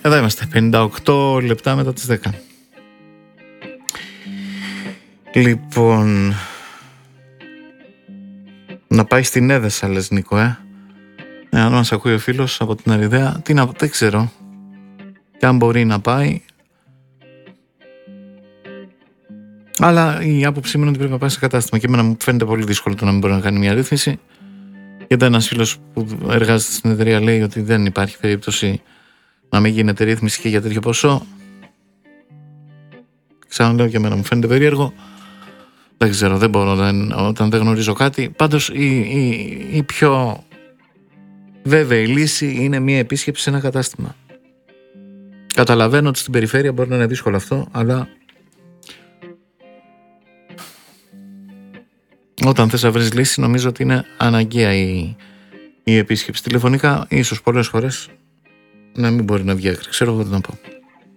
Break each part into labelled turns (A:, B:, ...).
A: Εδώ είμαστε, 58 λεπτά μετά τις 10. Λοιπόν, να πάει στην Έδεσα, λες, Νίκο, αν μας ακούει ο φίλος από την Αριδαία, δεν ξέρω. Και αν μπορεί να πάει. Αλλά η άποψή μου είναι ότι πρέπει να πάει σε κατάστημα. Και εμένα μου φαίνεται πολύ δύσκολο το να μην μπορεί να κάνει μια ρύθμιση. Γιατί ένας φίλος που εργάζεται στην εταιρεία λέει ότι δεν υπάρχει περίπτωση να μην γίνεται ρύθμιση και για τέτοιο ποσό. Ξαναλέω, και εμένα μου φαίνεται περίεργο. Δεν ξέρω, δεν μπορώ όταν δεν γνωρίζω κάτι. Πάντως η πιο βέβαιη λύση είναι μια επίσκεψη σε ένα κατάστημα. Καταλαβαίνω ότι στην περιφέρεια μπορεί να είναι δύσκολο αυτό, αλλά όταν θες να βρεις λύση, νομίζω ότι είναι αναγκαία η επίσκεψη. Τηλεφωνικά, ίσως πολλές φορές να μην μπορεί να βγει άκρη. Ξέρω εγώ τι να πω.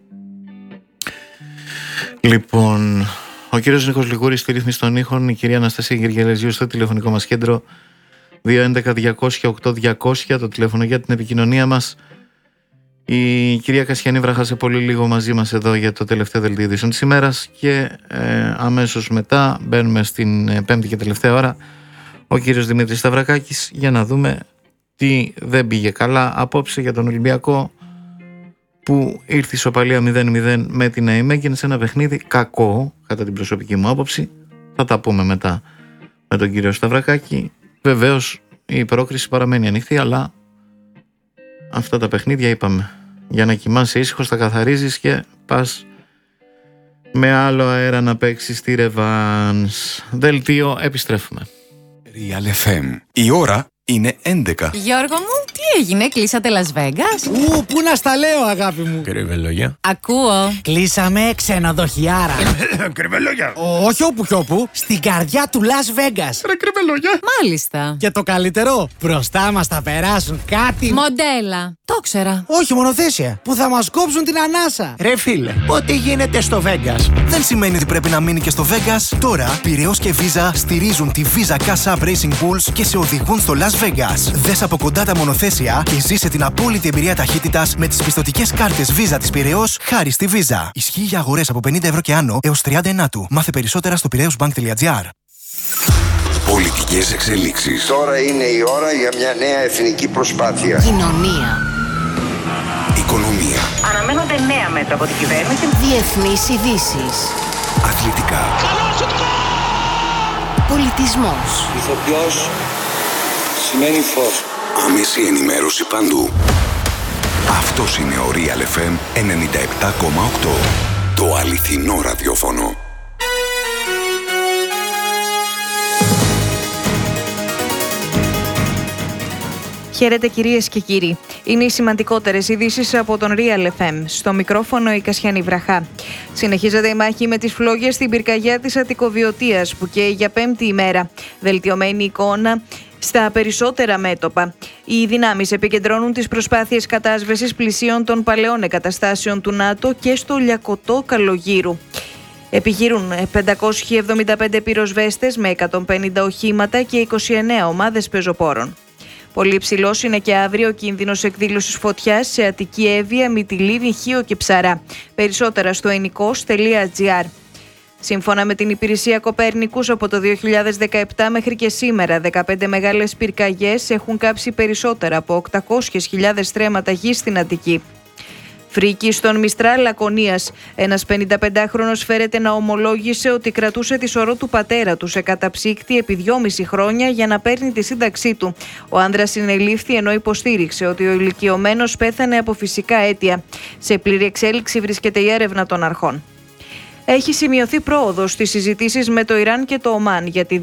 A: Λοιπόν, ο κύριος Νίκος Λιγούρης στη ρύθμιση των ήχων, η κυρία Αναστασία Γεργελεζίου στο τηλεφωνικό μας κέντρο 211-200-8200, το τηλέφωνο για την επικοινωνία μας. Η κυρία Κασιανή βράχασε πολύ λίγο μαζί μας εδώ για το τελευταίο δελτίο ειδήσεων της ημέρας και αμέσως μετά μπαίνουμε στην πέμπτη και τελευταία ώρα ο κύριος Δημήτρης Σταυρακάκης για να δούμε τι δεν πήγε καλά απόψε για τον Ολυμπιακό, που ήρθε η ισοπαλία 0-0 με την ΑΕΜΕΓΕΝ σε ένα παιχνίδι κακό κατά την προσωπική μου άποψη. Θα τα πούμε μετά με τον κύριο Σταυρακάκη. Βεβαίως η πρόκριση παραμένει ανοιχτή, αλλά αυτά τα παιχνίδια, είπαμε, για να κοιμάσαι ήσυχος τα καθαρίζεις και πας με άλλο αέρα να παίξεις τη ρεβάνς. Δελτίο, επιστρέφουμε.
B: Real FM. Η ώρα είναι 11.
C: Γιώργο μου, τι έγινε, κλείσατε Las Vegas?
D: Πού να στα λέω, αγάπη μου.
B: Κρυβελόγια.
C: Ακούω.
D: Κλείσαμε ξενοδοχιάρα.
B: Κρυβελόγια.
D: Όχι όπου κι όπου, στην καρδιά του Las Vegas.
B: Ρε κρυβελόγια.
C: Μάλιστα.
D: Και το καλύτερο, μπροστά μας θα περάσουν κάτι.
C: Μοντέλα. Το ξέρα.
D: Όχι, μονοθέσια. Που θα μας κόψουν την ανάσα.
E: Ρε φίλε, ό,τι γίνεται στο Vegas
B: Δεν σημαίνει ότι πρέπει να μείνει και στο Vegas. Τώρα, Πειραιώς και Visa στηρίζουν τη Visa Cash App Racing Bulls και σε οδηγούν στο Las Vegas. Δες από κοντά τα μονοθέσια και ζήσε την απόλυτη εμπειρία ταχύτητας με τις πιστωτικές κάρτες Visa της Πειραιώς χάρη στη Visa. Ισχύει για αγορές από 50 ευρώ και άνω έως 39 του. Μάθε περισσότερα στο piraeusbank.gr.
F: Πολιτικές εξελίξεις.
G: Τώρα είναι η ώρα για μια νέα εθνική προσπάθεια.
H: Κοινωνία.
F: Οικονομία.
H: Αναμένονται νέα μέτρα από την κυβέρνηση. Διεθνείς ειδήσεις.
F: Αθλητικά.
H: Πολιτισμός.
G: Ηθοποιός σημαίνει φως.
F: Άμεση ενημέρωση παντού. Αυτός είναι ο Real FM 97,8. Το αληθινό ραδιόφωνο.
I: Χαίρετε κυρίες και κύριοι. Είναι οι σημαντικότερες ειδήσεις από τον Real FM. Στο μικρόφωνο η Κασιανή Βραχά. Συνεχίζεται η μάχη με τις φλόγες στην πυρκαγιά της Αττικοβιωτίας που καίει για πέμπτη ημέρα. Βελτιωμένη εικόνα στα περισσότερα μέτωπα. Οι δυνάμεις επικεντρώνουν τις προσπάθειες κατάσβεσης πλησίων των παλαιών εγκαταστάσεων του ΝΑΤΟ και στο Λιακωτό Καλογύρου. Επιχειρούν 575 πυροσβέστες με 150 οχήματα και 29 ομάδες πεζοπόρων. Πολύ υψηλός είναι και αύριο ο κίνδυνος εκδήλωσης φωτιάς σε Αττική, Εύβοια, Μυτιλήνη, Χίο και Ψαρά. Περισσότερα στο ενικός.gr. Σύμφωνα με την υπηρεσία Κοπέρνικους, από το 2017 μέχρι και σήμερα, 15 μεγάλες πυρκαγιές έχουν κάψει περισσότερα από 800.000 στρέμματα γης στην Αττική. Φρίκη στον Μιστράλ Λακωνίας. Ένας 55χρονος φέρεται να ομολόγησε ότι κρατούσε τη σωρό του πατέρα του σε καταψύκτη επί 2,5 χρόνια για να παίρνει τη σύνταξή του. Ο άνδρας συνελήφθη ενώ υποστήριξε ότι ο ηλικιωμένος πέθανε από φυσικά αίτια. Σε πλήρη εξέλιξη βρίσκεται η έρευνα των αρχών. Έχει σημειωθεί πρόοδος στις συζητήσεις με το Ιράν και το Ομάν για τη